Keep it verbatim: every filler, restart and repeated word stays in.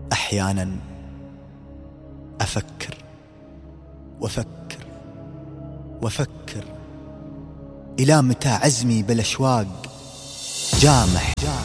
أحيانا أفكر وأفكر وأفكر إلى متى عزمي بالأشواق جامح